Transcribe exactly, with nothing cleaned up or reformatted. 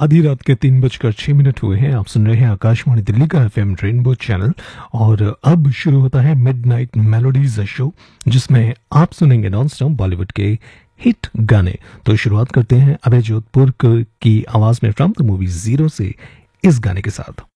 आधी रात के तीन बजकर छह मिनट हुए हैं। आप सुन रहे हैं आकाशवाणी दिल्ली का एफएम रेनबो चैनल और अब शुरू होता है मिडनाइट मेलोडीज शो, जिसमें आप सुनेंगे नॉन स्टॉप बॉलीवुड के हिट गाने। तो शुरुआत करते हैं अभय जोधपुर की आवाज में फ्रॉम द मूवी जीरो से इस गाने के साथ।